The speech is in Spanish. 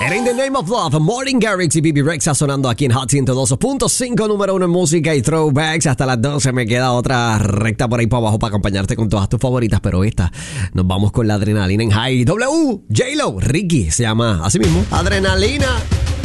Era In the Name of Love, Morning Garrix y Bibi Rexha sonando aquí en Hot 102.5, número 1 en música y throwbacks. Hasta las 12 me queda otra recta por ahí para abajo para acompañarte con todas tus favoritas, pero esta nos vamos con la adrenalina en high. W, J-Lo, Ricky, se llama así mismo, Adrenalina.